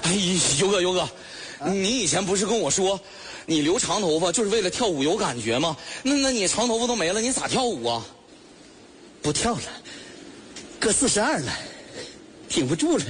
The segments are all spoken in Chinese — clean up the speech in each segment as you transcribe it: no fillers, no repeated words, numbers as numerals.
哎，尤哥，你以前不是跟我说，你留长头发就是为了跳舞有感觉吗？那你长头发都没了，你咋跳舞啊？ 不跳了，哥42了，挺不住了。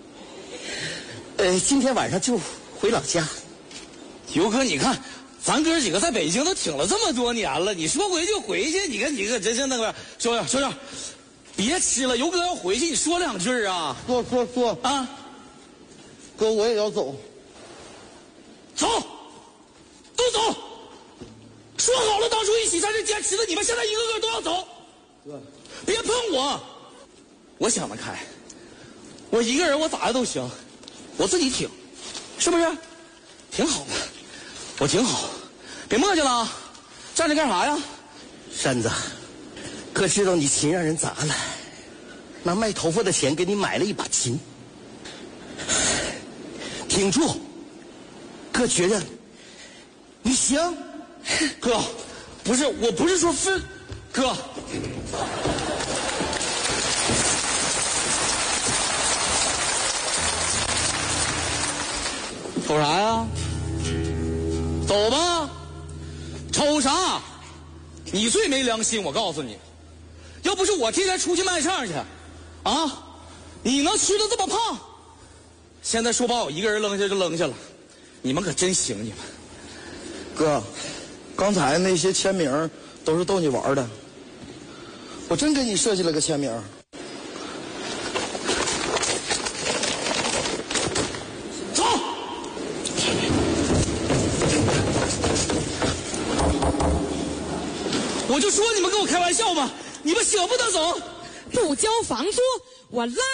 今天晚上就回老家。 尤哥，你看，咱哥几个在北京都挺了这么多年了，你说回就回去，你看你可真是那个，收拾，别吃了，尤哥要回去，你说2句啊。 说啊， 哥我也要走。 走，都走。说好了，当初一起在这坚持的，你们现在一个个都要走。 哥， 别碰我，我想得开，我一个人我咋的都行，我自己挺，是不是？挺好的，我挺好，别磨叽了，站着干啥呀？ 山子，哥知道你琴让人砸了，拿卖头发的钱给你买了一把琴，挺住，哥觉得你行。 哥，不是，我不是说分，哥。瞅啥呀？走吧，瞅啥？你最没良心，我告诉你，要不是我天天出去卖唱去，啊，你能吃得这么胖？现在说把我一个人扔下就扔下了，你们可真行，你们。 哥，刚才那些签名都是逗你玩的，我真给你设计了个签名。 走！我就说你们跟我开玩笑嘛，你们舍不得走？ 不交房租，我拉